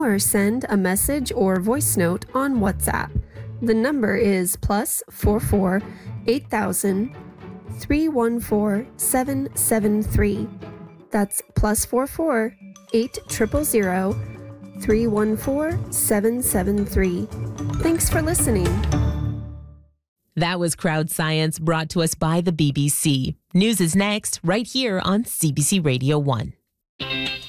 or send a message or voice note on WhatsApp. The number is +44 8000 314 773. That's +44 8000 314 773. Thanks for listening. That was Crowd Science, brought to us by the BBC. News is next, right here on CBC Radio 1.